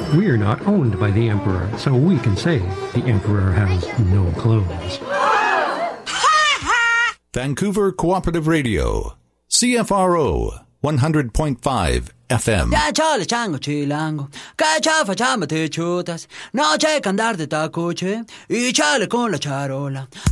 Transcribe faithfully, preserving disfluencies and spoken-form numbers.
We're not owned by the Emperor, so we can say the Emperor has no clothes. Vancouver Cooperative Radio, C F R O, one hundred point five F M. Ya chale chango chilango, que chafa chama te chutas, no che andar de tacoche, y chale con la charola.